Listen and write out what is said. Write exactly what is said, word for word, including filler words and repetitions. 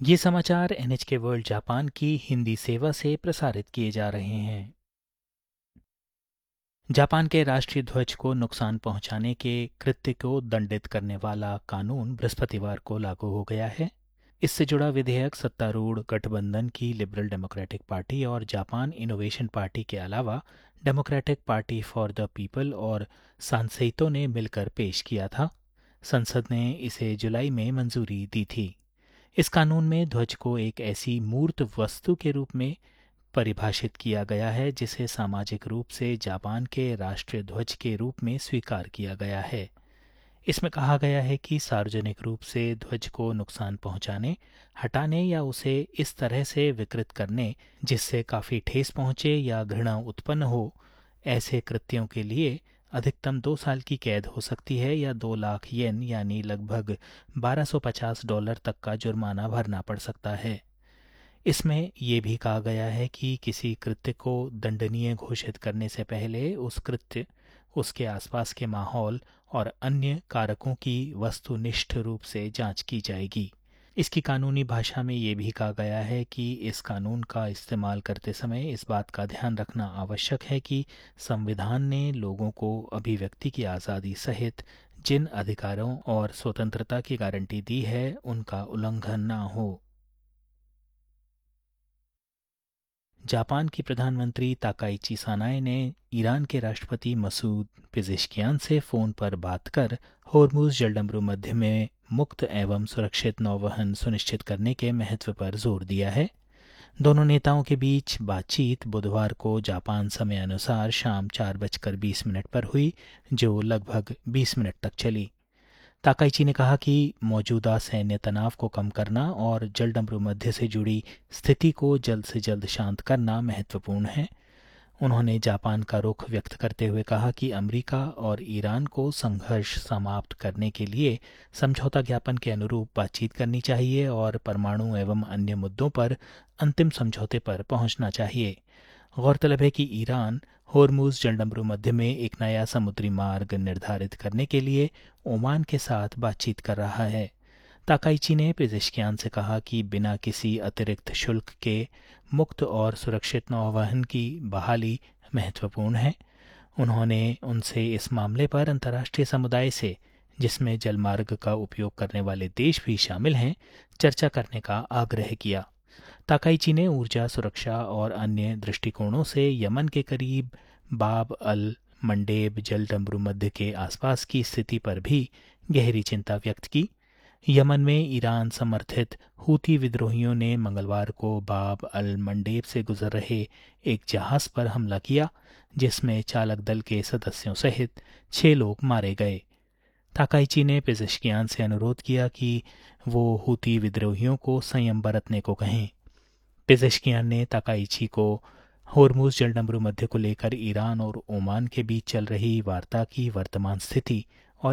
ये समाचार N H के वर्ल्ड जापान की हिंदी सेवा से प्रसारित किए जा रहे हैं। जापान के राष्ट्रीय ध्वज को नुकसान पहुंचाने के कृत्य को दंडित करने वाला कानून बृहस्पतिवार को लागू हो गया है। इससे जुड़ा विधेयक सत्तारूढ़ गठबंधन की लिबरल डेमोक्रेटिक पार्टी और जापान इनोवेशन पार्टी के अलावा democratic party for the people और सांसेइतो ने मिलकर पेश किया था। संसद ने इसे जुलाई में मंजूरी दी थी। इस कानून में ध्वज को एक ऐसी मूर्त वस्तु के रूप में परिभाषित किया गया है जिसे सामाजिक रूप से जापान के राष्ट्रीय ध्वज के रूप में स्वीकार किया गया है। इसमें कहा गया है कि सार्वजनिक रूप से ध्वज को नुकसान पहुंचाने, हटाने या उसे इस तरह से विकृत करने जिससे काफ़ी ठेस पहुंचे या घृणा उत्पन्न हो, ऐसे कृत्यों के लिए अधिकतम दो साल की कैद हो सकती है या दो लाख येन यानी लगभग बारह सौ पचास डॉलर तक का जुर्माना भरना पड़ सकता है। इसमें यह भी कहा गया है कि किसी कृत्य को दंडनीय घोषित करने से पहले उस कृत्य, उसके आसपास के माहौल और अन्य कारकों की वस्तुनिष्ठ रूप से जांच की जाएगी। इसकी कानूनी भाषा में ये भी कहा गया है कि इस कानून का इस्तेमाल करते समय इस बात का ध्यान रखना आवश्यक है कि संविधान ने लोगों को अभिव्यक्ति की आज़ादी सहित जिन अधिकारों और स्वतंत्रता की गारंटी दी है उनका उल्लंघन ना हो। जापान की प्रधानमंत्री ताकाइची सानाए ने ईरान के राष्ट्रपति मसूद पेजेश्कियान से फ़ोन पर बात कर होर्मुज़ जलडमरू मध्य में मुक्त एवं सुरक्षित नौवहन सुनिश्चित करने के महत्व पर जोर दिया है। दोनों नेताओं के बीच बातचीत बुधवार को जापान समय अनुसार शाम चार बजकर बीस मिनट पर हुई, जो लगभग बीस मिनट तक चली। ताकाइची ने कहा कि मौजूदा सैन्य तनाव को कम करना और जलडमरू मध्य से जुड़ी स्थिति को जल्द से जल्द शांत करना महत्वपूर्ण है। उन्होंने जापान का रुख व्यक्त करते हुए कहा कि अमेरिका और ईरान को संघर्ष समाप्त करने के लिए समझौता ज्ञापन के अनुरूप बातचीत करनी चाहिए और परमाणु एवं अन्य मुद्दों पर अंतिम समझौते पर पहुंचना चाहिए। गौरतलब है कि ईरान होर्मुज़ जलडमरू मध्य में एक नया समुद्री मार्ग निर्धारित करने के लिए ओमान के साथ बातचीत कर रहा है। ताकाइची ने पेजेश्कियान से कहा कि बिना किसी अतिरिक्त शुल्क के मुक्त और सुरक्षित नौवहन की बहाली महत्वपूर्ण है। उन्होंने उनसे इस मामले पर अंतर्राष्ट्रीय समुदाय से, जिसमें जलमार्ग का उपयोग करने वाले देश भी शामिल हैं, चर्चा करने का आग्रह किया। ताकाइची ने ऊर्जा सुरक्षा और अन्य दृष्टिकोणों से यमन के करीब बाब अल मंडेब जलडमरू मध्य के आसपास की स्थिति पर भी गहरी चिंता व्यक्त की। यमन में ईरान समर्थित हूती विद्रोहियों ने मंगलवार को बाब अल मंडेब से गुजर रहे एक जहाज पर हमला किया, जिसमें चालक दल के सदस्यों सहित छह लोग मारे गए। ताकाइची ने पेजेश्कियान से अनुरोध किया कि वो हूती विद्रोहियों को संयम बरतने को कहें। पेजेश्कियान ने ताकाइची को होर्मुज़ जलडमरू मध्य को लेकर ईरान और ओमान के बीच चल रही वार्ता की वर्तमान स्थिति